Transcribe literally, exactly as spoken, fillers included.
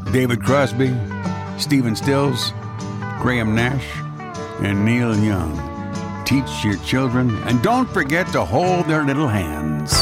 David Crosby, Stephen Stills, Graham Nash, and Neil Young. Teach your children, and don't forget to hold their little hands.